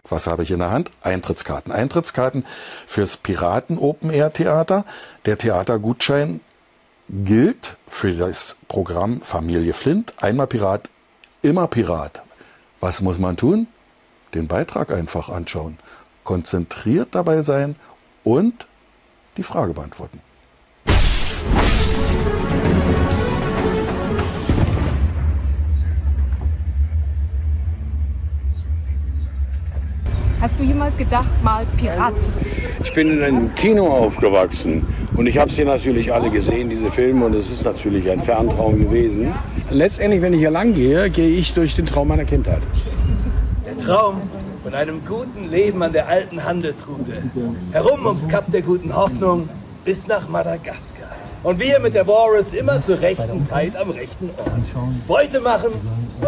Was habe ich in der Hand? Eintrittskarten. Eintrittskarten fürs Piraten-Open-Air-Theater. Der Theatergutschein gilt für das Programm Familie Flint. Einmal Pirat, immer Pirat. Was muss man tun? Den Beitrag einfach anschauen. Konzentriert dabei sein und die Frage beantworten. Hast du jemals gedacht, mal Pirat zu sein? Ich bin in einem Kino aufgewachsen und ich habe sie natürlich alle gesehen, diese Filme, und es ist natürlich ein Ferntraum gewesen. Letztendlich, wenn ich hier lang gehe, gehe ich durch den Traum meiner Kindheit. Der Traum von einem guten Leben an der alten Handelsroute. Herum ums Kap der guten Hoffnung bis nach Madagaskar. Und wir mit der Walrus immer zur rechten Zeit am rechten Ort. Beute machen